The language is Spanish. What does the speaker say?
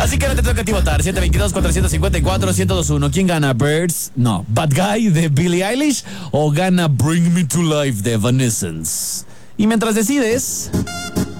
Así que ahora te toca a ti votar. 722-454-1021. ¿Quién gana? Birds? No. Bad Guy de Billie Eilish o gana Bring Me to Life de Evanescence. Y mientras decides...